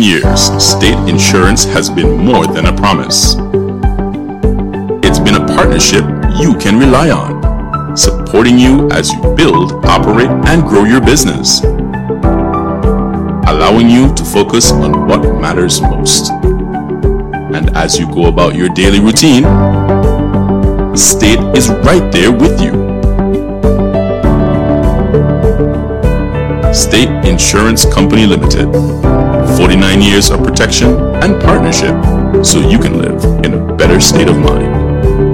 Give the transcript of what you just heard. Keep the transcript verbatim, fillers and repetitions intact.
forty-nine years, State Insurance has been more than a promise. It's been a partnership you can rely on, supporting you as you build, operate, and grow your business, allowing you to focus on what matters most. And as you go about your daily routine, State is right there with you. State Insurance Company Limited. forty-nine years of protection and partnership so you can live in a better state of mind.